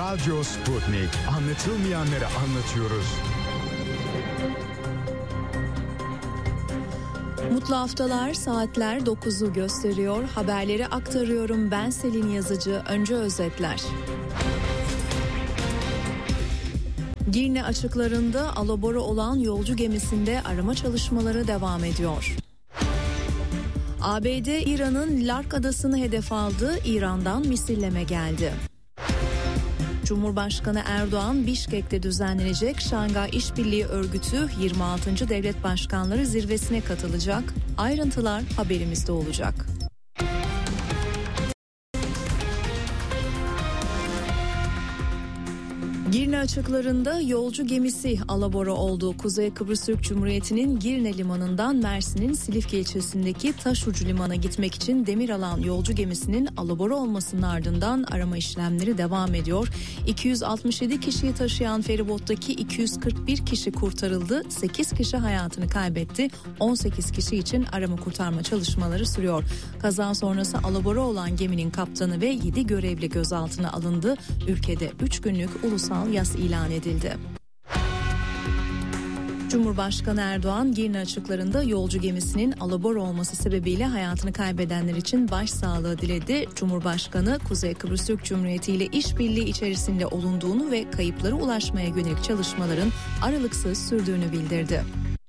Radyo Sputnik. Anlatılmayanları anlatıyoruz. Mutlu haftalar, saatler 9'u gösteriyor. Haberleri aktarıyorum. Ben Selin Yazıcı. Önce özetler. Girne açıklarında alabora olan yolcu gemisinde arama çalışmaları devam ediyor. ABD, İran'ın Lark Adası'nı hedef aldı. İran'dan misilleme geldi. Cumhurbaşkanı Erdoğan, Bişkek'te düzenlenecek Şangay İşbirliği Örgütü 26. Devlet Başkanları Zirvesi'ne katılacak. Ayrıntılar haberimizde olacak. Girne açıklarında yolcu gemisi alabora oldu. Kuzey Kıbrıs Türk Cumhuriyeti'nin Girne limanından Mersin'in Silifke ilçesindeki Taşucu Liman'a gitmek için demir alan yolcu gemisinin alabora olmasının ardından arama işlemleri devam ediyor. 267 kişiyi taşıyan feribottaki 241 kişi kurtarıldı. 8 kişi hayatını kaybetti. 18 kişi için arama kurtarma çalışmaları sürüyor. Kaza sonrası alabora olan geminin kaptanı ve 7 görevli gözaltına alındı. Ülkede 3 günlük ulusal yas ilan edildi. Cumhurbaşkanı Erdoğan, Girne açıklarında yolcu gemisinin alabora olması sebebiyle hayatını kaybedenler için başsağlığı diledi. Cumhurbaşkanı, Kuzey Kıbrıs Türk Cumhuriyeti ile işbirliği içerisinde olunduğunu ve kayıplara ulaşmaya yönelik çalışmaların aralıksız sürdüğünü bildirdi.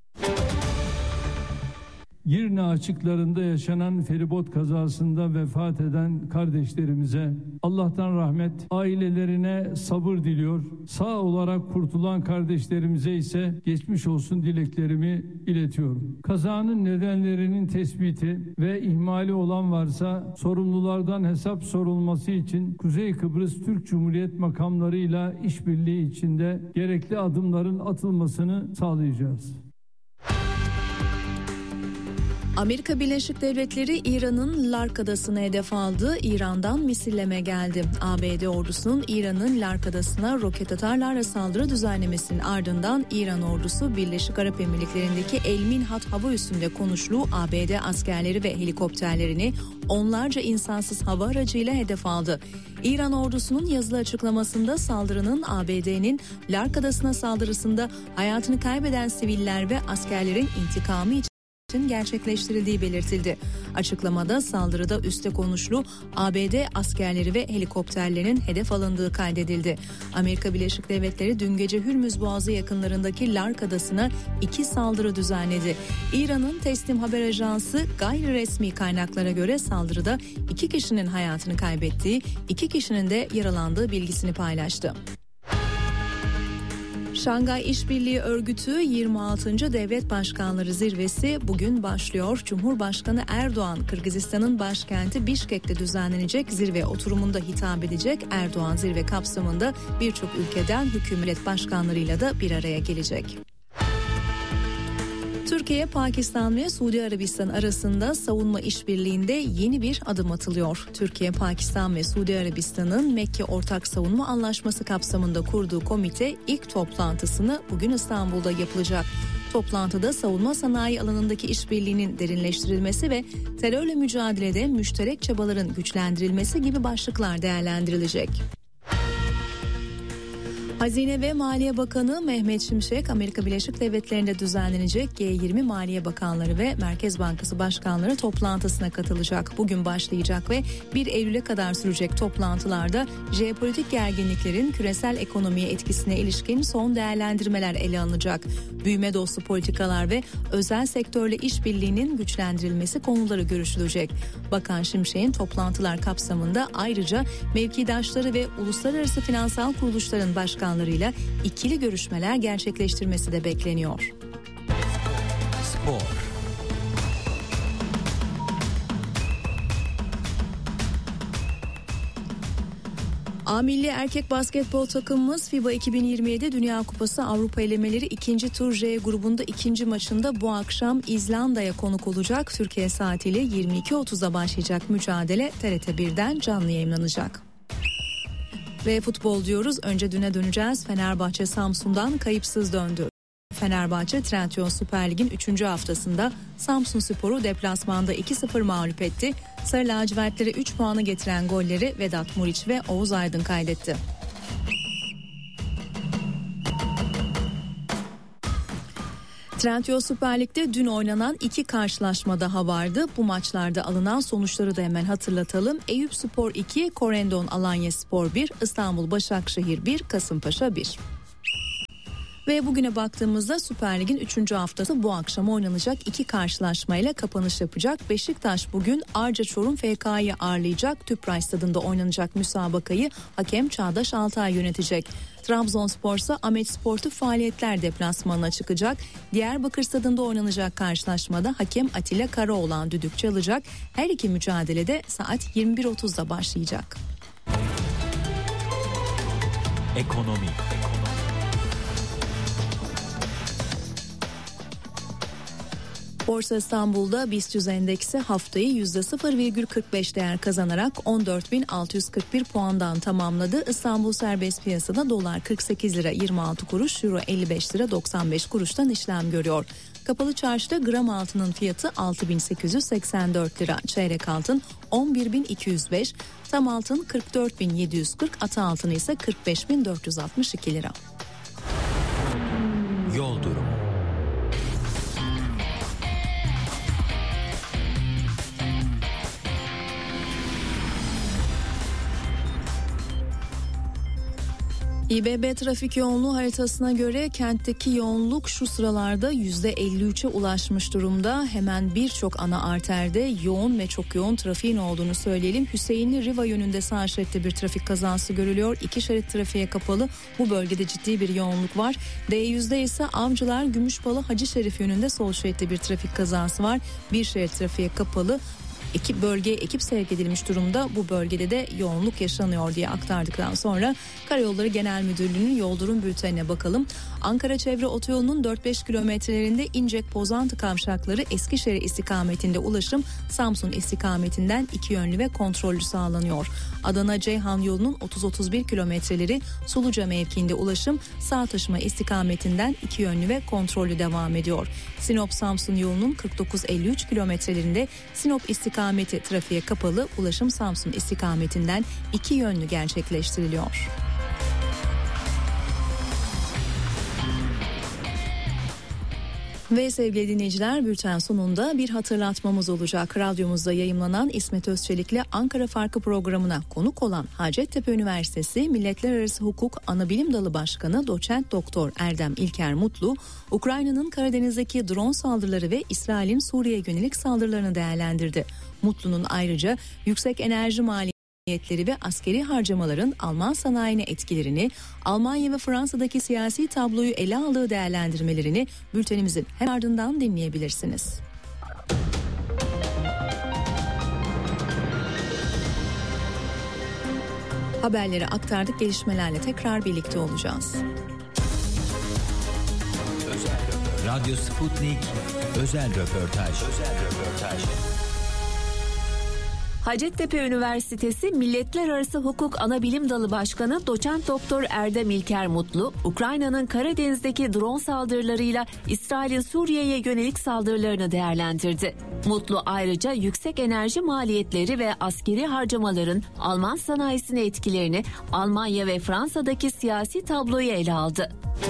Girne açıklarında yaşanan feribot kazasında vefat eden kardeşlerimize Allah'tan rahmet, ailelerine sabır diliyor. Sağ olarak kurtulan kardeşlerimize ise geçmiş olsun dileklerimi iletiyorum. Kazanın nedenlerinin tespiti ve ihmali olan varsa sorumlulardan hesap sorulması için Kuzey Kıbrıs Türk Cumhuriyet makamlarıyla işbirliği içinde gerekli adımların atılmasını sağlayacağız. Amerika Birleşik Devletleri İran'ın Lark Adası'nı hedef aldı. İran'dan misilleme geldi. ABD ordusunun İran'ın Lark Adası'na roket atarlarla saldırı düzenlemesinin ardından İran ordusu Birleşik Arap Emirlikleri'ndeki El Minhat hava üssünde konuşlu ABD askerleri ve helikopterlerini onlarca insansız hava aracıyla hedef aldı. İran ordusunun yazılı açıklamasında saldırının ABD'nin Lark Adası'na saldırısında hayatını kaybeden siviller ve askerlerin intikamı için gerçekleştirildiği belirtildi. Açıklamada saldırıda üste konuşlu ABD askerleri ve helikopterlerin hedef alındığı kaydedildi. Amerika Birleşik Devletleri dün gece Hürmüz Boğazı yakınlarındaki Lark Adası'na 2 saldırı düzenledi. İran'ın Teslim Haber Ajansı gayri resmi kaynaklara göre saldırıda 2 kişinin hayatını kaybettiği, 2 kişinin de yaralandığı bilgisini paylaştı. Şangay İşbirliği Örgütü 26. Devlet Başkanları Zirvesi bugün başlıyor. Cumhurbaşkanı Erdoğan, Kırgızistan'ın başkenti Bişkek'te düzenlenecek zirve oturumunda hitap edecek. Erdoğan zirve kapsamında birçok ülkeden hükümet başkanlarıyla da bir araya gelecek. Türkiye, Pakistan ve Suudi Arabistan arasında savunma işbirliğinde yeni bir adım atılıyor. Türkiye, Pakistan ve Suudi Arabistan'ın Mekke Ortak Savunma Anlaşması kapsamında kurduğu komite ilk toplantısını bugün İstanbul'da yapılacak. Toplantıda savunma sanayi alanındaki işbirliğinin derinleştirilmesi ve terörle mücadelede müşterek çabaların güçlendirilmesi gibi başlıklar değerlendirilecek. Hazine ve Maliye Bakanı Mehmet Şimşek, Amerika Birleşik Devletleri'nde düzenlenecek G20 Maliye Bakanları ve Merkez Bankası Başkanları toplantısına katılacak. Bugün başlayacak ve 1 Eylül'e kadar sürecek toplantılarda jeopolitik gerginliklerin küresel ekonomiye etkisine ilişkin son değerlendirmeler ele alınacak. Büyüme dostu politikalar ve özel sektörle işbirliğinin güçlendirilmesi konuları görüşülecek. Bakan Şimşek'in toplantılar kapsamında ayrıca mevkidaşları ve uluslararası finansal kuruluşların başkanlarıyla ikili görüşmeler gerçekleştirmesi de bekleniyor. Spor. A Milli Erkek Basketbol takımımız FIBA 2027 Dünya Kupası Avrupa elemeleri 2. tur J grubunda 2. maçında bu akşam İzlanda'ya konuk olacak. Türkiye saatiyle 22.30'da başlayacak mücadele TRT 1'den canlı yayınlanacak. Ve futbol diyoruz. Önce düne döneceğiz. Fenerbahçe Samsun'dan kayıpsız döndü. Fenerbahçe Trendyol Süper Lig'in 3. haftasında Samsunspor'u deplasmanda 2-0 mağlup etti. Sarı lacivertlere 3 puanı getiren golleri Vedat Muriç ve Oğuz Aydın kaydetti. Trendyol Süper Lig'de dün oynanan 2 karşılaşma daha vardı. Bu maçlarda alınan sonuçları da hemen hatırlatalım. Eyüpspor 2, Korendon Alanyaspor 1, İstanbul Başakşehir 1, Kasımpaşa 1. Ve bugüne baktığımızda Süper Lig'in 3. haftası bu akşam oynanacak 2 karşılaşmayla kapanış yapacak. Beşiktaş bugün Arca Çorum FK'yı ağırlayacak. Tüpraş Stadı'nda oynanacak müsabakayı hakem Çağdaş Altay yönetecek. Trabzonspor ise Ahmet Sportif Faaliyetler deplasmanına çıkacak. Diyarbakır Stadı'nda oynanacak karşılaşmada hakem Atilla Karaoğlan düdük çalacak. Her iki mücadelede saat 21.30'da başlayacak. Ekonomi. Borsa İstanbul'da BIST endeksi haftayı %0,45 değer kazanarak 14.641 puandan tamamladı. İstanbul serbest piyasada dolar 48 lira 26 kuruş, euro 55 lira 95 kuruştan işlem görüyor. Kapalı çarşıda gram altının fiyatı 6.884 lira, çeyrek altın 11.205, tam altın 44.740, ata altını ise 45.462 lira. Yol durumu. İBB trafik yoğunluğu haritasına göre kentteki yoğunluk şu sıralarda %53'e ulaşmış durumda. Hemen birçok ana arterde yoğun ve çok yoğun trafiğin olduğunu söyleyelim. Hüseyinli Riva yönünde sağ şeritte bir trafik kazası görülüyor. 2 şerit trafiğe kapalı. Bu bölgede ciddi bir yoğunluk var. D100'de ise Avcılar Gümüşbalı Hacı Şerif yönünde sol şeritte bir trafik kazası var. 1 şerit trafiğe kapalı. Bölgeye ekip sevk edilmiş durumda. Bu bölgede de yoğunluk yaşanıyor diye aktardıktan sonra Karayolları Genel Müdürlüğü'nün yol durum bültenine bakalım. Ankara Çevre Otoyolu'nun 4-5 kilometrelerinde İncek-Pozantı kavşakları Eskişehir istikametinde ulaşım Samsun istikametinden 2 yönlü ve kontrollü sağlanıyor. Adana-Ceyhan yolunun 30-31 kilometreleri Suluca mevkiinde ulaşım sağ taşıma istikametinden 2 yönlü ve kontrollü devam ediyor. Sinop-Samsun yolunun 49-53 kilometrelerinde Sinop istikameti trafiğe kapalı, ulaşım Samsun istikametinden 2 yönlü gerçekleştiriliyor. Ve sevgili dinleyiciler, bülten sonunda bir hatırlatmamız olacak. Radyomuzda yayımlanan İsmet Özçelik'le Ankara Farkı programına konuk olan Hacettepe Üniversitesi Milletler Arası Hukuk Anabilim Dalı Başkanı Doçent Doktor Erdem İlker Mutlu, Ukrayna'nın Karadeniz'deki drone saldırıları ve İsrail'in Suriye'ye yönelik saldırılarını değerlendirdi. Mutlu'nun ayrıca yüksek enerji maliyetleri ve askeri harcamaların Alman sanayine etkilerini, Almanya ve Fransa'daki siyasi tabloyu ele aldığı değerlendirmelerini bültenimizin hemen ardından dinleyebilirsiniz. Haberleri aktardık, gelişmelerle tekrar birlikte olacağız. Radyo Sputnik özel röportaj. Hacettepe Üniversitesi Milletler Arası Hukuk Anabilim Dalı Başkanı Doçent Doktor Erdem İlker Mutlu, Ukrayna'nın Karadeniz'deki drone saldırılarıyla İsrail'in Suriye'ye yönelik saldırılarını değerlendirdi. Mutlu ayrıca yüksek enerji maliyetleri ve askeri harcamaların Alman sanayisine etkilerini, Almanya ve Fransa'daki siyasi tabloyu ele aldı.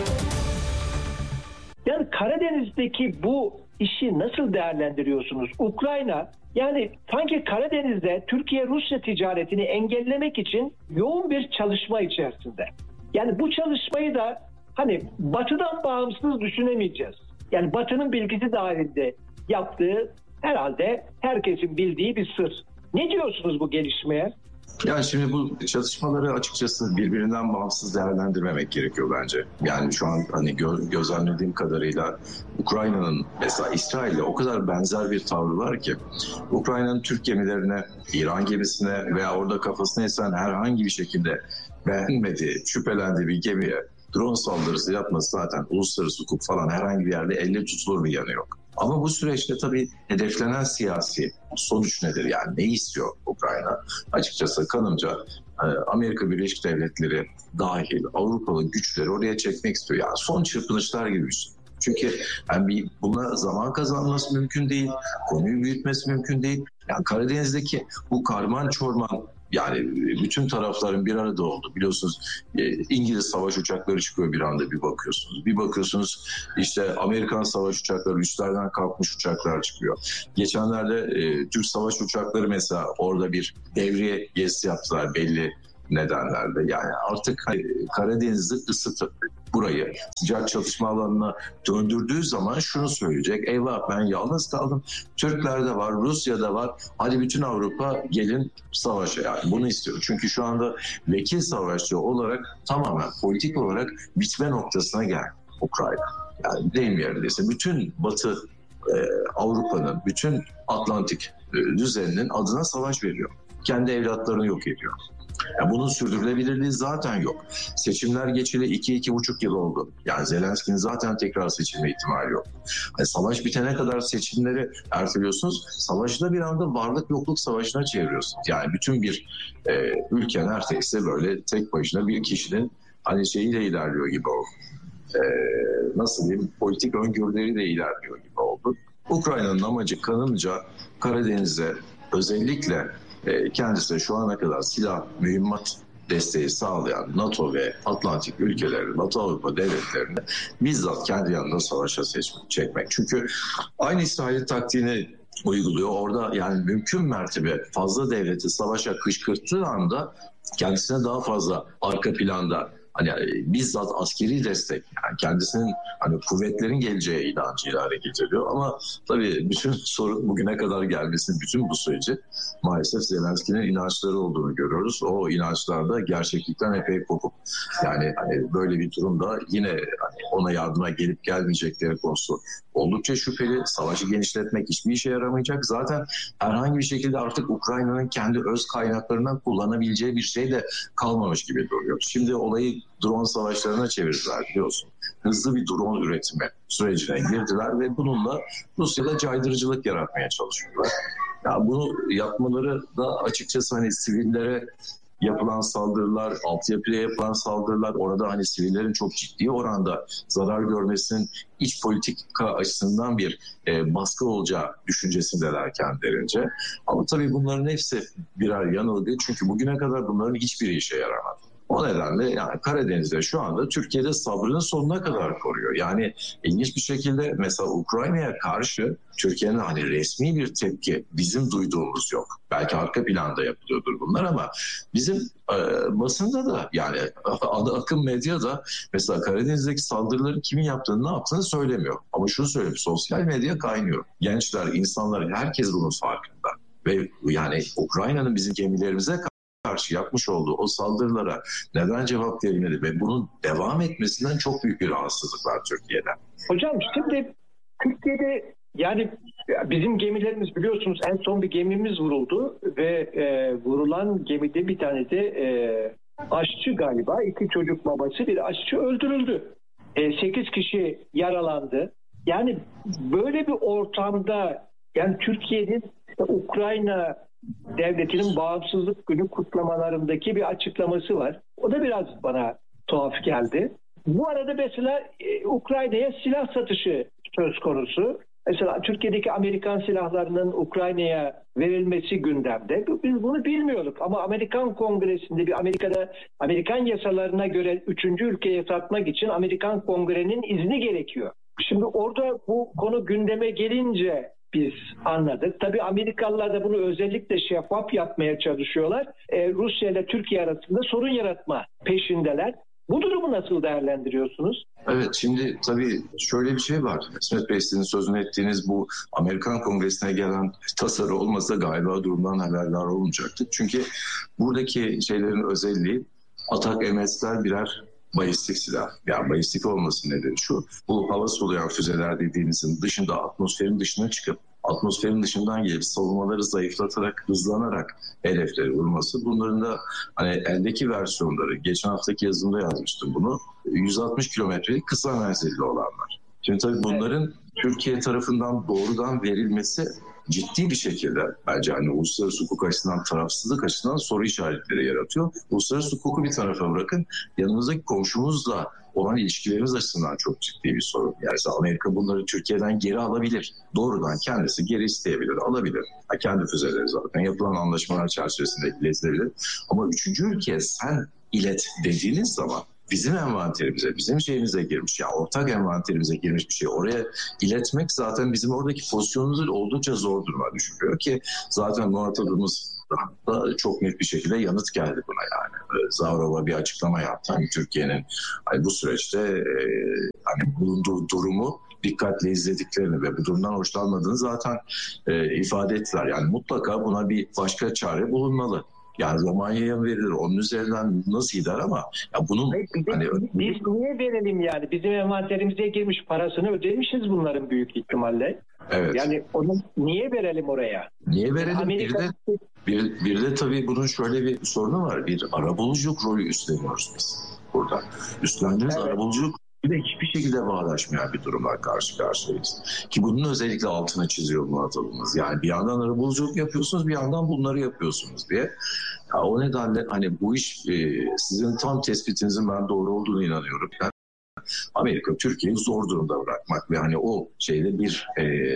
Yani Karadeniz'deki bu işi nasıl değerlendiriyorsunuz? Ukrayna, yani sanki Karadeniz'de Türkiye-Rusya ticaretini engellemek için yoğun bir çalışma içerisinde. Yani bu çalışmayı da hani Batı'dan bağımsız düşünemeyeceğiz. Yani Batı'nın bilgisi dahilinde yaptığı herhalde herkesin bildiği bir sır. Ne diyorsunuz bu gelişmeye? Yani şimdi bu çalışmaları açıkçası birbirinden bağımsız değerlendirmemek gerekiyor bence. Yani şu an hani gözlemlediğim kadarıyla Ukrayna'nın mesela İsrail'le o kadar benzer bir tavrı var ki Ukrayna'nın Türk gemilerine, İran gemisine veya orada kafasına esen herhangi bir şekilde beğenmediği, şüphelendiği bir gemiye drone saldırısı yapması zaten uluslararası hukuk falan herhangi bir yerde elle tutulur bir yanı yok. Ama bu süreçte tabii hedeflenen siyasi sonuç nedir? Yani ne istiyor Ukrayna? Açıkçası kanımca Amerika Birleşik Devletleri dahil Avrupalı güçleri oraya çekmek istiyor. Yani son çırpınışlar gibi bir şey. Çünkü yani buna zaman kazanması mümkün değil, konuyu büyütmesi mümkün değil. Yani Karadeniz'deki bu karman çorman Yani bütün tarafların bir arada oldu. Biliyorsunuz İngiliz savaş uçakları çıkıyor bir anda, bir bakıyorsunuz. Bir bakıyorsunuz işte Amerikan savaş uçakları, üstlerden kalkmış uçaklar çıkıyor. Geçenlerde Türk savaş uçakları mesela orada bir devriye gezisi yaptılar belli nedenlerle. Yani artık Karadeniz'i ısıtıp burayı sıcak çatışma alanına döndürdüğü zaman şunu söyleyecek: eyvah, ben yalnız kaldım. Türkler de var, Rusya da var. Hadi bütün Avrupa gelin savaşa. Yani bunu istiyor. Çünkü şu anda vekil savaşçı olarak tamamen politik olarak bitme noktasına geldi Ukrayna. Yani deyim yerindeyse bütün Batı Avrupa'nın, bütün Atlantik düzeninin adına savaş veriyor. Kendi evlatlarını yok ediyor. Yani bunun sürdürülebilirliği zaten yok. Seçimler geçeli 2-2,5 yıl oldu. Yani Zelenski'nin zaten tekrar seçilme ihtimali yok. Yani savaş bitene kadar seçimleri erteliyorsunuz. Savaşı da bir anda varlık yokluk savaşına çeviriyorsunuz. Yani bütün bir ülke neredeyse böyle tek başına bir kişinin hani şeyiyle ilerliyor gibi oldu. Nasıl diyeyim, politik öngörüleriyle ilerliyor gibi oldu. Ukrayna'nın amacı kanımca Karadeniz'e özellikle kendisine şu ana kadar silah, mühimmat desteği sağlayan NATO ve Atlantik ülkeleri, Batı Avrupa devletlerini bizzat kendi yanında savaşa çekmek. Çünkü aynı İsrail taktiğini uyguluyor. Orada yani mümkün mertebe fazla devleti savaşa kışkırttığı anda kendisine daha fazla arka planda hani bizzat askeri destek, yani kendisinin hani kuvvetlerin geleceği inancıyla hareket ediyor. Ama tabii bütün sorun bugüne kadar gelmesinin, bütün bu süreci maalesef Zelenski'nin inançları olduğunu görüyoruz. O inançlarda gerçeklikten epey kopuk. Yani hani böyle bir durumda yine hani ona yardıma gelip gelmeyecekleri konusu oldukça şüpheli. Savaşı genişletmek hiçbir işe yaramayacak. Zaten herhangi bir şekilde artık Ukrayna'nın kendi öz kaynaklarından kullanabileceği bir şey de kalmamış gibi duruyor. Şimdi olayı drone savaşlarına çevirdiler, biliyorsun. Hızlı bir drone üretimi sürecine girdiler ve bununla Rusya'da caydırıcılık yaratmaya çalışıyorlar. Ya bunu yapmaları da açıkçası hani sivillere yapılan saldırılar, altyapıya yapılan saldırılar, orada hani sivillerin çok ciddi oranda zarar görmesinin iç politika açısından bir baskı olacağı düşüncesindeler kendilerince. Ama tabii bunların hepsi birer yanılgı, çünkü bugüne kadar bunların hiçbiri işe yaramadı. O nedenle yani Karadeniz'de şu anda Türkiye'de sabrının sonuna kadar koruyor. Yani ilginç bir şekilde mesela Ukrayna'ya karşı Türkiye'nin hani resmi bir tepki bizim duyduğumuz yok. Belki arka planda yapılıyordur bunlar ama bizim basında da yani akım medyada mesela Karadeniz'deki saldırıları kimin yaptığını, ne yaptığını söylemiyor. Ama şunu söyleyeyim, sosyal medya kaynıyor. Gençler, insanlar, herkes bunun farkında. Ve yani Ukrayna'nın bizim gemilerimize karşı yapmış olduğu o saldırılara neden cevap verilmedi ve bunun devam etmesinden çok büyük bir rahatsızlık var Türkiye'de. Hocam şimdi Türkiye'de yani bizim gemilerimiz, biliyorsunuz en son bir gemimiz vuruldu ve vurulan gemide bir tane de aşçı, galiba 2 çocuk babası bir aşçı öldürüldü. 8 kişi yaralandı. Yani böyle bir ortamda yani Türkiye'nin işte Ukrayna devletinin bağımsızlık günü kutlamalarındaki bir açıklaması var. O da biraz bana tuhaf geldi. Bu arada mesela Ukrayna'ya silah satışı söz konusu. Mesela Türkiye'deki Amerikan silahlarının Ukrayna'ya verilmesi gündemde. Biz bunu bilmiyorduk ama Amerikan Kongresi'nde Amerikan yasalarına göre 3. ülkeye satmak için Amerikan Kongre'nin izni gerekiyor. Şimdi orada bu konu gündeme gelince biz anladık. Tabii Amerikalılar da bunu özellikle şeffaf yapmaya çalışıyorlar. Rusya ile Türkiye arasında sorun yaratma peşindeler. Bu durumu nasıl değerlendiriyorsunuz? Evet, şimdi tabii şöyle bir şey var. İsmet Bey, sizin sözünü ettiğiniz bu Amerikan Kongresi'ne gelen tasarı olmasa galiba durumdan haberdar olmayacaktık. Çünkü buradaki şeylerin özelliği, Atak-MS'ler birer balistik silah. Yani balistik olmasının nedeni şu: bu hava soluyan füzeler dediğimizin dışında, atmosferin dışına çıkıp atmosferin dışından gelip savunmaları zayıflatarak, hızlanarak hedefleri vurması. Bunların da hani eldeki versiyonları, geçen haftaki yazımda yazmıştım bunu, 160 kilometrelik kısa menzilli olanlar. Şimdi tabii bunların Türkiye tarafından doğrudan verilmesi ciddi bir şekilde bence hani uluslararası hukuk açısından, tarafsızlık açısından soru işaretleri yaratıyor. Uluslararası hukuku bir tarafa bırakın, yanımızdaki komşumuzla olan ilişkilerimiz açısından çok ciddi bir sorun. Yani Amerika bunları Türkiye'den geri alabilir. Doğrudan kendisi geri isteyebilir, alabilir. Kendi füzeleri zaten yapılan anlaşmalar çerçevesinde iletilebilir. Ama üçüncü ülkeye sen ilet dediğiniz zaman bizim envanterimize, bizim şeyimize girmiş, ya ortak envanterimize girmiş bir şey oraya iletmek zaten bizim oradaki pozisyonumuzu oldukça zor duruma düşürüyor ki zaten muhatabımız da çok net bir şekilde yanıt geldi buna yani. Zavrova bir açıklama yaptı. Hani Türkiye'nin bu süreçte hani bulunduğu durumu dikkatle izlediklerini ve bu durumdan hoşlanmadığını zaten ifade ettiler. Yani mutlaka buna bir başka çare bulunmalı. Yani Romanya'ya mı verilir? Onun üzerinden nasıl gider ama ya bunun biz niye verelim yani? Bizim envanterimize girmiş, parasını ödemişiz bunların büyük ihtimalle. Evet. Yani onu niye verelim oraya? Niye verelim? Bir de tabii bunun şöyle bir sorunu var. Bir arabuluculuk rolü üstleniyoruz biz burada. Üstlendiğimiz arabuluculuk ile hiçbir şekilde bağdaşmayan bir durumla karşı karşıyayız. Ki bunun özellikle altını çiziyor muhatabımız. Yani bir yandan arabuluculuk yapıyorsunuz, bir yandan bunları yapıyorsunuz diye. Ya o nedenle hani bu iş sizin tam tespitinizin ben doğru olduğunu inanıyorum. Yani Amerika Türkiye'yi zor durumda bırakmak ve hani o şeyde bir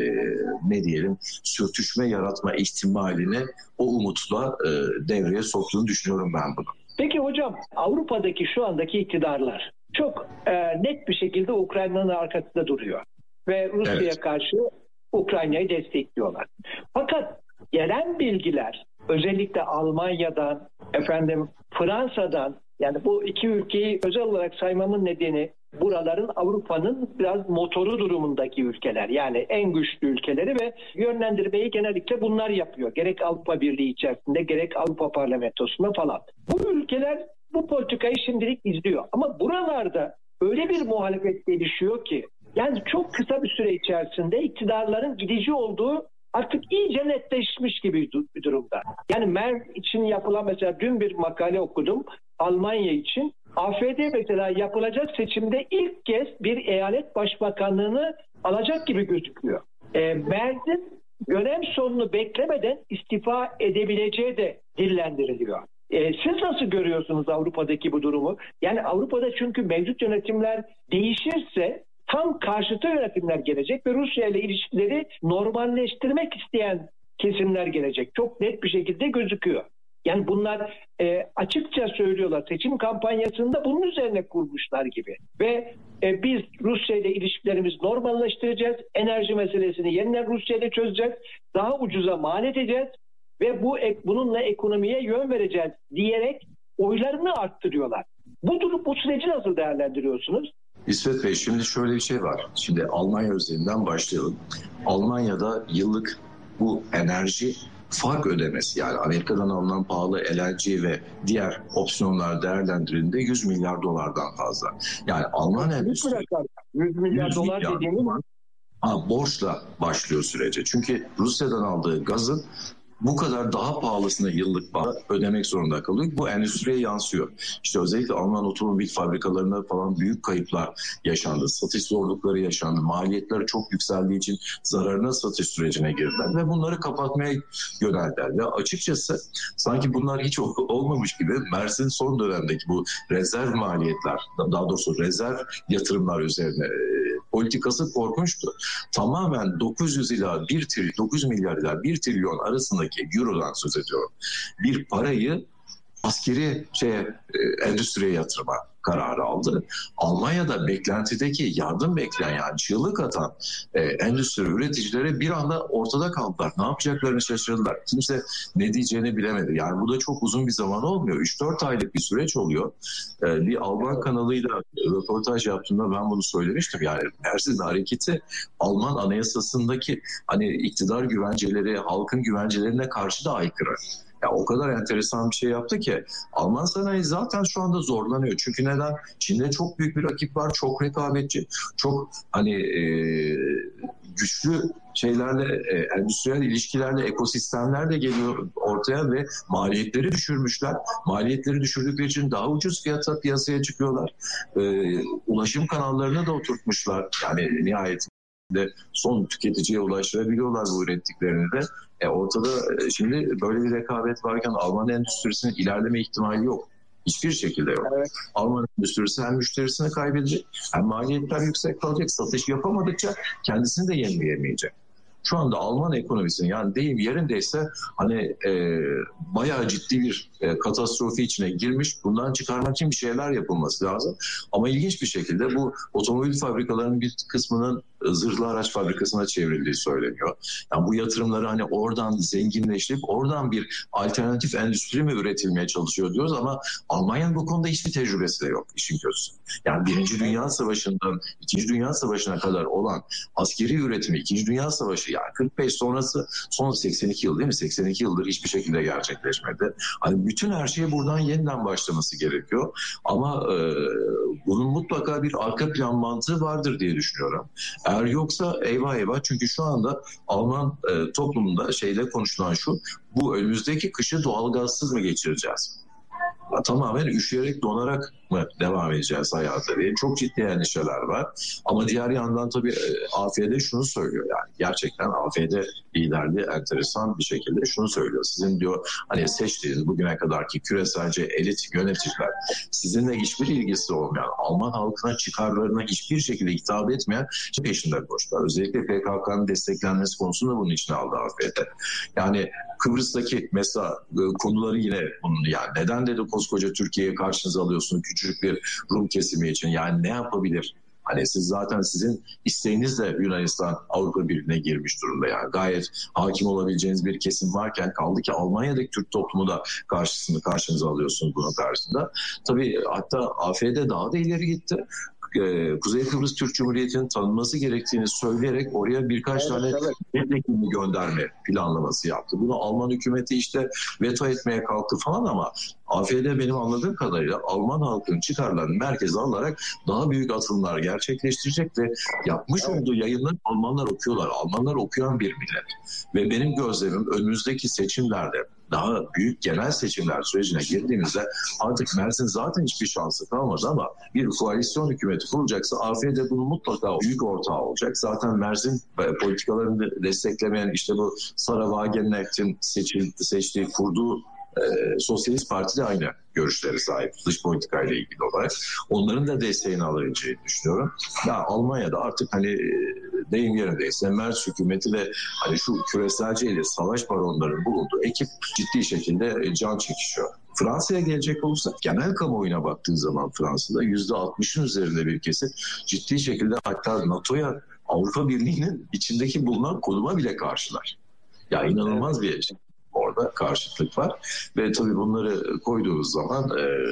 ne diyelim sürtüşme yaratma ihtimalini o umutla devreye soktuğunu düşünüyorum ben bunu. Peki hocam, Avrupa'daki şu andaki iktidarlar çok net bir şekilde Ukrayna'nın arkasında duruyor ve Rusya'ya karşı Ukrayna'yı destekliyorlar. Fakat gelen bilgiler özellikle Almanya'dan, Fransa'dan, yani bu iki ülkeyi özel olarak saymamın nedeni buraların Avrupa'nın biraz motoru durumundaki ülkeler. Yani en güçlü ülkeleri ve yönlendirmeyi genellikle bunlar yapıyor. Gerek Avrupa Birliği içerisinde gerek Avrupa Parlamentosu'nda falan. Bu ülkeler bu politikayı şimdilik izliyor. Ama buralarda öyle bir muhalefet gelişiyor ki yani çok kısa bir süre içerisinde iktidarların gidici olduğu artık iyice netleşmiş gibi bir durumda. Yani Merz için yapılan mesela dün bir makale okudum Almanya için. AfD mesela yapılacak seçimde ilk kez bir eyalet başbakanlığını alacak gibi gözüküyor. Merz'in dönem sonunu beklemeden istifa edebileceği de dillendiriliyor. Siz nasıl görüyorsunuz Avrupa'daki bu durumu? Yani Avrupa'da çünkü mevcut yönetimler değişirse tam karşıtı yönetimler gelecek ve Rusya ile ilişkileri normalleştirmek isteyen kesimler gelecek. Çok net bir şekilde gözüküyor. Yani bunlar açıkça söylüyorlar. Seçim kampanyasında bunun üzerine kurmuşlar gibi. Ve biz Rusya ile ilişkilerimizi normalleştireceğiz. Enerji meselesini yeniden Rusya ile çözeceğiz. Daha ucuza mal edeceğiz. Ve bununla ekonomiye yön vereceğiz diyerek oylarını arttırıyorlar. Bu süreci nasıl değerlendiriyorsunuz? İsmet Bey, şimdi şöyle bir şey var. Şimdi Almanya üzerinden başlayalım. Almanya'da yıllık bu enerji fark ödemesi, yani Amerika'dan alınan pahalı LNG ve diğer opsiyonlar değerlendirildiğinde 100 milyar dolardan fazla. Yani Alman endüstri 100 milyar dolar dediğimiz borçla başlıyor sürece. Çünkü Rusya'dan aldığı gazın bu kadar daha pahalısını yıllık ödemek zorunda kalıyor. Bu endüstriye yansıyor. İşte özellikle Alman otomobil fabrikalarında falan büyük kayıplar yaşandı. Satış zorlukları yaşandı. Maliyetler çok yükseldiği için zararına satış sürecine girdiler ve bunları kapatmaya yöneldiler. Ve açıkçası sanki bunlar hiç olmamış gibi Merz'in son dönemdeki bu rezerv maliyetler, daha doğrusu rezerv yatırımlar üzerine politikası korkunçtu. Tamamen 900 milyar ila 1 trilyon arasındaki Euro'dan söz ediyorum. Bir parayı askeri endüstriye yatırma kararı aldı. Almanya'da beklentideki yardım bekleyen, yani çığlık atan endüstri üreticileri bir anda ortada kaldılar. Ne yapacaklarını şaşırdılar. Kimse ne diyeceğini bilemedi. Yani bu da çok uzun bir zaman olmuyor. 3-4 aylık bir süreç oluyor. Bir Alman kanalıyla röportaj yaptığımda ben bunu söylemiştim. Yani Merz'in hareketi Alman anayasasındaki hani iktidar güvenceleri, halkın güvencelerine karşı da aykırı. Ya o kadar enteresan bir şey yaptı ki Alman sanayi zaten şu anda zorlanıyor. Çünkü neden? Çin'de çok büyük bir rakip var, çok rekabetçi, çok güçlü şeylerle, endüstriyel ilişkilerle, ekosistemler de geliyor ortaya ve maliyetleri düşürmüşler. Maliyetleri düşürdükleri için daha ucuz fiyata piyasaya çıkıyorlar. Ulaşım kanallarına da oturtmuşlar. Yani nihayet şekilde son tüketiciye ulaştırabiliyorlar bu ürettiklerini de. Ortada şimdi böyle bir rekabet varken Alman endüstrisinin ilerleme ihtimali yok. Hiçbir şekilde yok. Evet. Alman endüstrisi hem müşterisini kaybedecek, hem maliyetler yüksek kalacak, satış yapamadıkça kendisini de yenileyemeyecek. Şu anda Alman ekonomisinin, yani deyim yerindeyse hani bayağı ciddi bir katastrofi içine girmiş. Bundan çıkarmak için bir şeyler yapılması lazım. Ama ilginç bir şekilde bu otomobil fabrikalarının bir kısmının zırhlı araç fabrikasına çevrildiği söyleniyor. Yani bu yatırımları hani oradan zenginleştirip oradan bir alternatif endüstri mi üretilmeye çalışıyor diyoruz ama Almanya'nın bu konuda hiçbir tecrübesi de yok işin kötüsü. Yani 1. Dünya Savaşı'ndan 2. Dünya Savaşı'na kadar olan askeri üretimi, 2. Dünya Savaşı yani 45 sonrası son 82 yıl değil mi? 82 yıldır hiçbir şekilde gerçekleşmedi. Hani bütün her şeye buradan yeniden başlaması gerekiyor. Ama bunun mutlaka bir arka plan mantığı vardır diye düşünüyorum. Eğer yoksa eyvah eyvah, çünkü şu anda Alman toplumunda konuşulan şu, bu önümüzdeki kışı doğalgazsız mı geçireceğiz? Tamamen üşüyerek, donarak mı devam edeceğiz hayata diye çok ciddi endişeler var. Ama diğer yandan tabii AFD şunu söylüyor, yani gerçekten AFD liderliği enteresan bir şekilde şunu söylüyor. Sizin diyor hani seçtiğiniz bugüne kadarki küreselci elit yöneticiler sizinle hiçbir ilgisi olmayan, Alman halkına çıkarlarına hiçbir şekilde hitap etmeyen peşinde koştular. Özellikle PKK'nın desteklenmesi konusunda bunun içine aldı AFD. Yani Kıbrıs'taki mesela konuları yine bunun, yani neden dedi koskoca Türkiye'ye karşınıza alıyorsunuz küçük bir Rum kesimi için, yani ne yapabilir? Hani siz zaten, sizin isteğinizle Yunanistan Avrupa Birliği'ne girmiş durumda, yani gayet hakim olabileceğiniz bir kesim varken kaldı ki Almanya'daki Türk toplumu da karşınıza alıyorsunuz bunun karşısında. Tabii hatta AFD daha da ileri gitti. Kuzey Kıbrıs Türk Cumhuriyeti'nin tanınması gerektiğini söyleyerek oraya birkaç tane milletvekilini gönderme planlaması yaptı. Bunu Alman hükümeti işte veto etmeye kalktı falan ama AFD benim anladığım kadarıyla Alman halkının çıkarlarını merkeze alarak daha büyük atılımlar gerçekleştirecek ve yapmış olduğu yayınları Almanlar okuyorlar. Almanlar okuyan bir millet. Ve benim gözlemim önümüzdeki seçimlerde, daha büyük genel seçimler sürecine girdiğimizde artık Mersin zaten hiçbir şansı kalmadı ama bir koalisyon hükümeti kurulacaksa AFD bunun mutlaka büyük ortağı olacak. Zaten Mersin politikalarını desteklemeyen işte bu Sarah Wagenknecht'in seçtiği, kurduğu Sosyalist Parti de aynı görüşlere sahip dış politikayla ilgili olarak. Onların da desteğini alabileceğini düşünüyorum. Ya Almanya'da artık hani deyim yerindeyse Merz hükümeti ve hani şu küreselci ile savaş baronlarının bulunduğu ekip ciddi şekilde can çekişiyor. Fransa'ya gelecek olursak genel kamuoyuna baktığın zaman Fransa'da %60'ın üzerinde bir kesim ciddi şekilde hatta NATO'ya, Avrupa Birliği'nin içindeki bulunan konuma bile karşılar. Ya inanılmaz bir şey. Orada karşıtlık var ve tabii bunları koyduğumuz zaman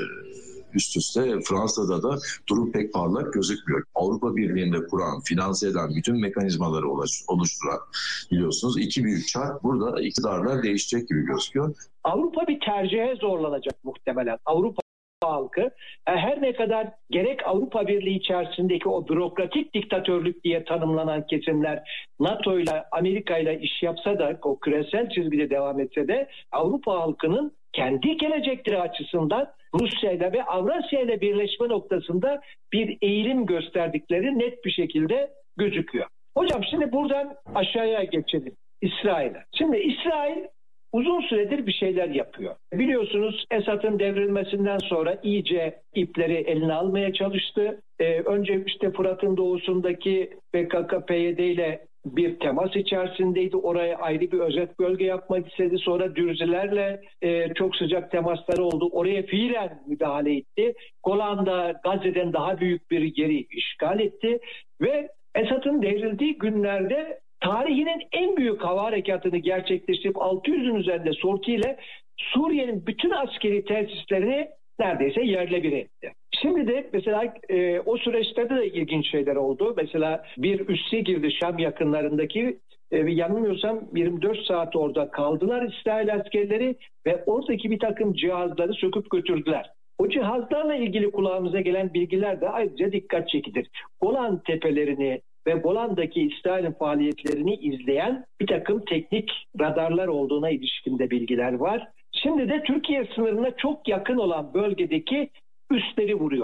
üst üste Fransa'da da durum pek parlak gözükmüyor. Avrupa Birliği'nde kuran, finanse eden bütün mekanizmaları oluşturan biliyorsunuz iki büyük çark burada iktidarlar değişecek gibi gözüküyor. Avrupa bir tercihe zorlanacak muhtemelen. Avrupa halkı her ne kadar gerek Avrupa Birliği içerisindeki o bürokratik diktatörlük diye tanımlanan kesimler NATO ile Amerika ile iş yapsa da, o küresel çizgide devam etse de Avrupa halkının kendi gelecekleri açısından Rusya ile ve Avrasya ile birleşme noktasında bir eğilim gösterdikleri net bir şekilde gözüküyor. Hocam şimdi buradan aşağıya geçelim. İsrail'e. Şimdi İsrail uzun süredir bir şeyler yapıyor. Biliyorsunuz Esad'ın devrilmesinden sonra iyice ipleri eline almaya çalıştı. Önce işte Fırat'ın doğusundaki PKK-PYD ile bir temas içerisindeydi. Oraya ayrı bir özet bölge yapmak istedi. Sonra Dürzilerle çok sıcak temasları oldu. Oraya fiilen müdahale etti. Golan'da Gazze'den daha büyük bir yeri işgal etti. Ve Esad'ın devrildiği günlerde tarihinin en büyük hava harekatını gerçekleştirip 600'ün üzerinde sortiyle Suriye'nin bütün askeri tesislerini neredeyse yerle bir etti. Şimdi de mesela o süreçte de ilginç şeyler oldu. Mesela bir üsse girdi Şam yakınlarındaki, yanılmıyorsam 24 saat orada kaldılar İsrail askerleri ve oradaki bir takım cihazları söküp götürdüler. O cihazlarla ilgili kulağımıza gelen bilgiler de ayrıca dikkat çekilir. Golan tepelerini ve Golan'daki İsrail'in faaliyetlerini izleyen bir takım teknik radarlar olduğuna ilişkinde bilgiler var. Şimdi de Türkiye sınırına çok yakın olan bölgedeki üsleri vuruyorlar.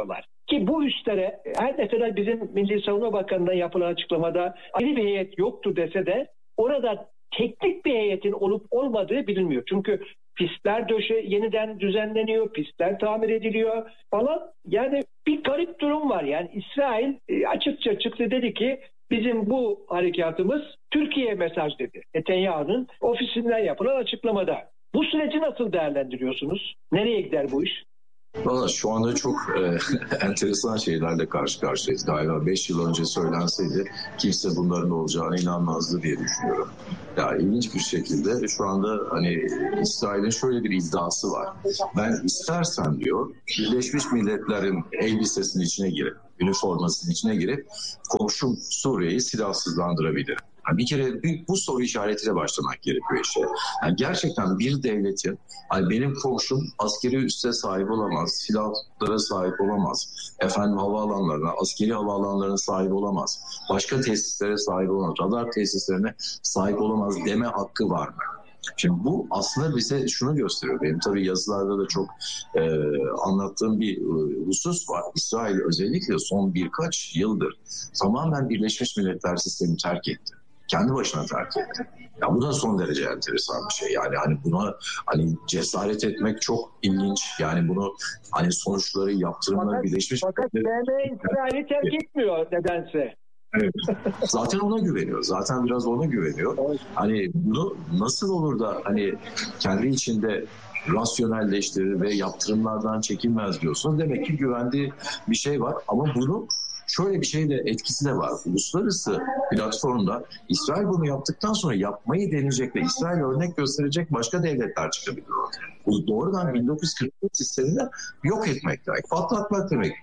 Ki bu üstlere her ne kadar bizim Milli Savunma Bakanı'ndan yapılan açıklamada ayrı bir heyet yoktu dese de orada teknik bir heyetin olup olmadığı bilinmiyor. Çünkü pistler yeniden düzenleniyor, pistler tamir ediliyor falan. Yani bir garip durum var. Yani İsrail açıkça çıktı, dedi ki bizim bu harekatımız Türkiye'ye mesaj dedi. Netanyahu'nun ofisinden yapılan açıklamada. Bu süreci nasıl değerlendiriyorsunuz? Nereye gider bu iş? Valla şu anda çok enteresan şeylerle karşı karşıyayız. Galiba 5 yıl önce söylenseydi kimse bunların olacağına inanmazdı diye düşünüyorum. Ya ilginç bir şekilde şu anda hani İsrail'in şöyle bir iddiası var. Ben istersem diyor Birleşmiş Milletler'in elbisesinin içine girip, üniformasının içine girip komşum Suriye'yi silahsızlandırabilirim. Bir kere bu soru işaretiyle başlamak gerekiyor işte. Yani gerçekten bir devletin, hani benim komşum askeri üsse sahip olamaz, silahlara sahip olamaz, havaalanlarına, askeri havaalanlarına sahip olamaz, başka tesislere sahip olamaz, radar tesislerine sahip olamaz deme hakkı var mı? Şimdi bu aslında bize şunu gösteriyor. Benim tabii yazılarda da çok anlattığım bir husus var. İsrail özellikle son birkaç yıldır tamamen Birleşmiş Milletler sistemini terk etti. Kendi başına terk etti. Ya bu da son derece enteresan bir şey. Yani hani buna cesaret etmek çok ilginç. Yani bunu sonuçları yaptırımları Birleşmiş Milletler. Fakat İsrail'i terk etmiyor nedense. Evet. Zaten ona güveniyor. Zaten biraz ona güveniyor. Evet. Bunu nasıl olur da kendi içinde rasyonelleştirir ve yaptırımlardan çekinmez diyorsunuz. Demek ki güvendiği bir şey var. Ama bunu şöyle bir şey de etkisi de var. Uluslararası platformda İsrail bunu yaptıktan sonra yapmayı deneyecek ve İsrail örnek gösterecek başka devletler çıkabilir. Bu doğrudan 1944 sistemini yok etmek demek. Patlatmak demek.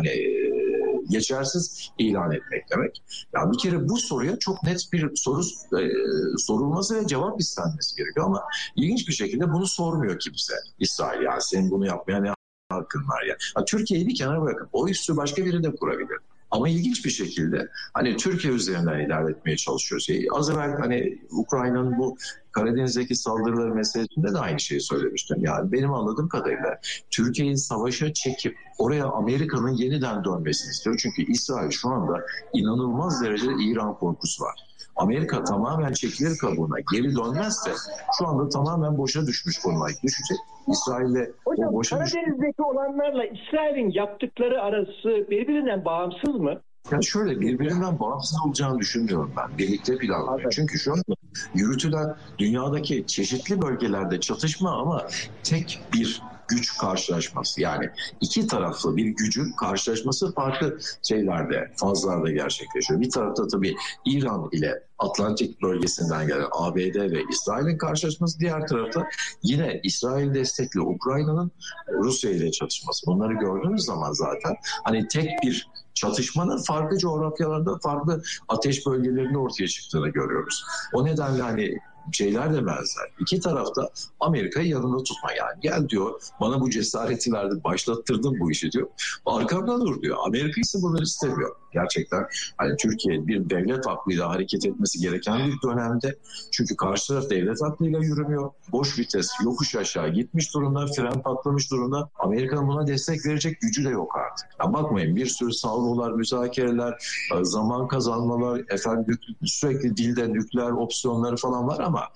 Geçersiz ilan etmek demek. Ya bir kere bu soruya çok net bir soru sorulması ve cevap istenmesi gerekiyor ama ilginç bir şekilde bunu sormuyor kimse. İsrail yani senin bunu yapmaya ne hakkın var ya. Türkiye'yi bir kenara bırakıp o üssü başka biri de kurabilir. Ama ilginç bir şekilde Türkiye üzerinden ilerletmeye çalışıyor. Az evvel Ukrayna'nın bu Karadeniz'deki saldırıları meselesinde de aynı şeyi söylemiştim. Yani benim anladığım kadarıyla Türkiye'yi savaşa çekip oraya Amerika'nın yeniden dönmesini istiyor. Çünkü İsrail şu anda inanılmaz derecede İran korkusu var. Amerika tamamen çekilir kabuğuna geri dönmezse şu anda tamamen boşa düşmüş konuma düşecek. İsrail'le hocam, Karadeniz'deki olanlarla İsrail'in yaptıkları arası birbirinden bağımsız mı? Yani şöyle birbirinden bağımsız olacağını düşünmüyorum ben. Birlikte planlanıyor. Evet. Çünkü şu anda yürütülen dünyadaki çeşitli bölgelerde çatışma ama tek bir güç karşılaşması. Yani iki taraflı bir gücün karşılaşması farklı şeylerde, fazlarda gerçekleşiyor. Bir tarafta tabii İran ile Atlantik bölgesinden gelen ABD ve İsrail'in karşılaşması, diğer tarafta yine İsrail destekli Ukrayna'nın Rusya ile çatışması. Bunları gördüğünüz zaman zaten tek bir çatışmanın farklı coğrafyalarda farklı ateş bölgelerinin ortaya çıktığını görüyoruz. O nedenle şeyler de benzer. İki tarafta Amerika'yı yanında tutma yani. Gel diyor, bana bu cesareti verdi, başlattırdın bu işi diyor. Arkamdan dur diyor. Amerika ise bunları istemiyor. Gerçekten Türkiye bir devlet aklıyla hareket etmesi gereken bir dönemde. Çünkü karşı taraf devlet aklıyla yürümüyor. Boş vites, yokuş aşağı gitmiş durumda, fren patlamış durumda. Amerika'nın buna destek verecek gücü de yok artık. Ya bakmayın, bir sürü salvolar, müzakereler, zaman kazanmalar, sürekli dilde nükleer opsiyonları falan var ama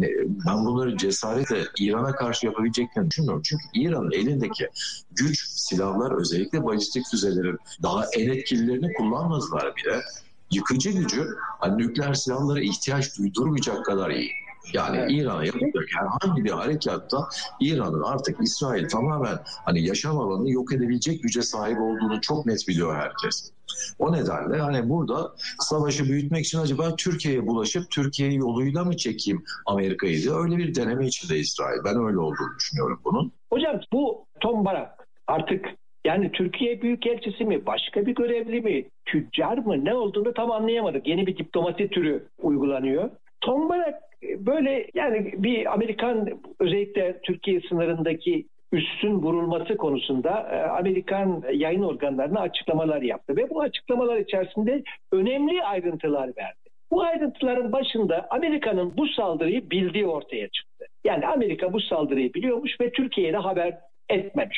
ben bunları cesaretle İran'a karşı yapabileceklerini düşünmüyorum. Çünkü İran'ın elindeki güç, silahlar, özellikle balistik füzelerin daha en etkililerini kullanmadılar bile. Yıkıcı gücü nükleer silahlara ihtiyaç duydurmayacak kadar iyi. Yani İran'a yapacak herhangi bir harekatta İran'ın artık İsrail tamamen yaşam alanını yok edebilecek güce sahip olduğunu çok net biliyor herkes. O nedenle burada savaşı büyütmek için acaba Türkiye'ye bulaşıp Türkiye'yi yoluyla mı çekeyim Amerika'yı diye öyle bir deneme içinde İsrail. Ben öyle olduğunu düşünüyorum bunun. Hocam bu Tom Barak artık Türkiye Büyükelçisi mi, başka bir görevli mi, tüccar mı, ne olduğunu tam anlayamadık. Yeni bir diplomasi türü uygulanıyor. Tom Barak böyle bir Amerikan, özellikle Türkiye sınırındaki üssün vurulması konusunda Amerikan yayın organlarına açıklamalar yaptı ve bu açıklamalar içerisinde önemli ayrıntılar verdi. Bu ayrıntıların başında Amerika'nın bu saldırıyı bildiği ortaya çıktı. Yani Amerika bu saldırıyı biliyormuş ve Türkiye'ye de haber etmemiş.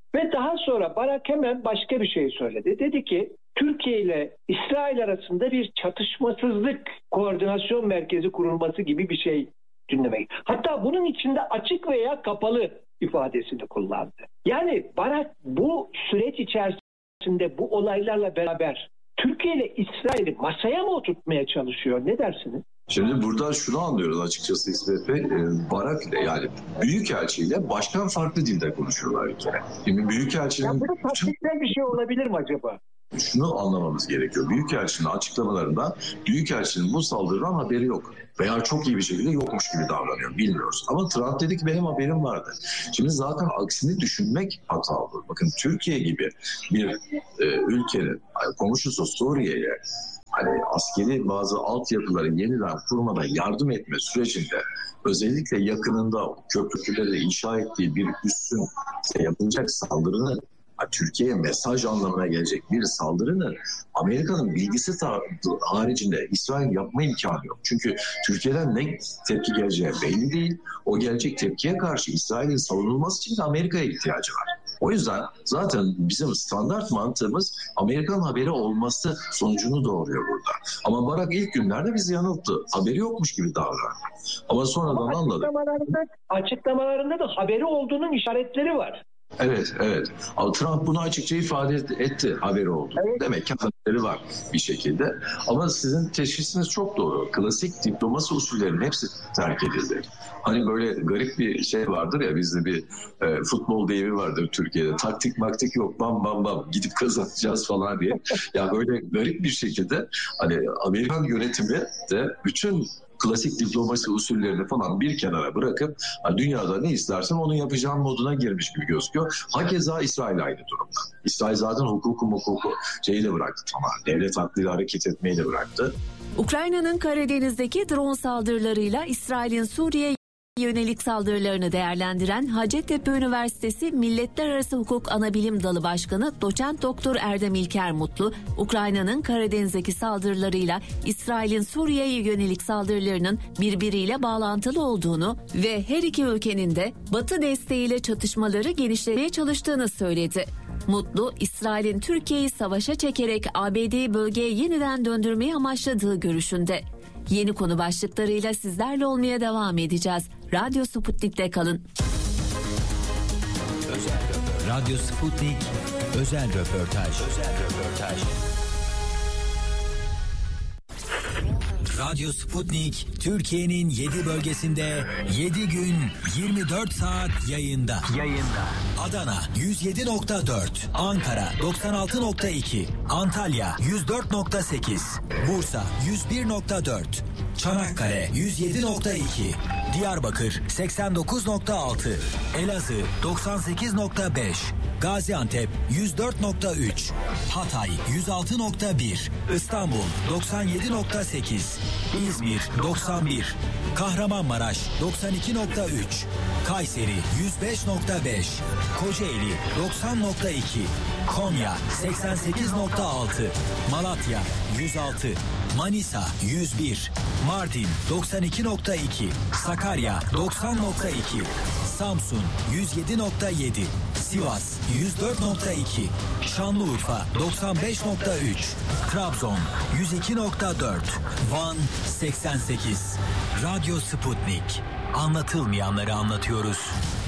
Ve daha sonra Barak hemen başka bir şey söyledi. Dedi ki Türkiye ile İsrail arasında bir çatışmasızlık koordinasyon merkezi kurulması gibi bir şey dinlemek. Hatta bunun içinde açık veya kapalı ifadesini kullandı. Yani Barak bu süreç içerisinde bu olaylarla beraber Türkiye ile İsrail'i masaya mı oturtmaya çalışıyor? Ne dersiniz? Şimdi burada şunu anlıyoruz açıkçası İsmet Bey. Barak ile yani Büyükelçi ile başkan farklı dilde konuşuyorlar bir kere. Şimdi Büyükelçinin... Bu taktiksel bir şey olabilir mi acaba? Şunu anlamamız gerekiyor. Büyükelçinin açıklamalarında Büyükelçinin bu saldırıdan haberi yok. Veya çok iyi bir şekilde yokmuş gibi davranıyor. Bilmiyoruz. Ama Trump dedi ki benim haberim vardı. Şimdi zaten aksini düşünmek hata olur. Bakın Türkiye gibi bir ülkenin komşusu Suriye'ye hani askeri bazı altyapıları yeniden kurmada yardım etme sürecinde özellikle yakınında köprüleri inşa ettiği bir üssün yapılacak saldırının Türkiye'ye mesaj anlamına gelecek bir saldırının Amerika'nın bilgisi haricinde İsrail yapma imkanı yok. Çünkü Türkiye'den ne tepki geleceği belli değil. O gelecek tepkiye karşı İsrail'in savunulması için de Amerika'ya ihtiyacı var. O yüzden zaten bizim standart mantığımız Amerikan haberi olması sonucunu doğuruyor burada. Ama Barak ilk günlerde bizi yanılttı. Haberi yokmuş gibi davrandı. Ama sonradan anladık. Açıklamalarında da haberi olduğunun işaretleri var. Evet. Ama Trump bunu açıkça ifade etti, haberi oldu. Evet. Demek ki haberi var bir şekilde. Ama sizin teşhisiniz çok doğru. Klasik diplomasi usullerinin hepsi terk edildi. Hani böyle garip bir şey vardır ya, bizde bir futbol deyimi vardır Türkiye'de. Taktik maktik yok, bam bam bam gidip kazanacağız falan diye. Ya böyle garip bir şekilde hani Amerikan yönetimi de bütün klasik diplomasi usullerini falan bir kenara bırakıp dünyada ne istersen onu yapacağım moduna girmiş gibi gözüküyor. Hakeza İsrail aynı durumda. İsrail zaten hukuku şeyi de bıraktı tamam. Devlet hakkıyla hareket etmeyi de bıraktı. Ukrayna'nın Karadeniz'deki drone saldırılarıyla İsrail'in Suriye yönelik saldırılarını değerlendiren Hacettepe Üniversitesi Milletler Arası Hukuk Anabilim Dalı Başkanı Doçent Doktor Erdem İlker Mutlu, Ukrayna'nın Karadeniz'deki saldırılarıyla İsrail'in Suriye'ye yönelik saldırılarının birbiriyle bağlantılı olduğunu ve her iki ülkenin de Batı desteğiyle çatışmaları genişlemeye çalıştığını söyledi. Mutlu, İsrail'in Türkiye'yi savaşa çekerek ABD'yi bölgeye yeniden döndürmeyi amaçladığı görüşünde. Yeni konu başlıklarıyla sizlerle olmaya devam edeceğiz. Radyo Sputnik'te kalın. Radyo Sputnik özel röportaj. Radyo Sputnik Türkiye'nin 7 bölgesinde 7 gün 24 saat yayında. Adana 107.4, Ankara 96.2, Antalya 104.8, Bursa 101.4, Çanakkale 107.2, Diyarbakır 89.6, Elazığ 98.5, Gaziantep 104.3, Hatay 106.1, İstanbul 97.8, İzmir 91, Kahramanmaraş 92.3, Kayseri 105.5, Kocaeli 90.2, Konya 88.6, Malatya 106, Manisa 101, Mardin 92.2, Sakarya 90.2, Samsun 107.7, Sivas 104.2, Şanlıurfa 95.3, Trabzon 102.4, Van 88. Radyo Sputnik. Anlatılmayanları anlatıyoruz.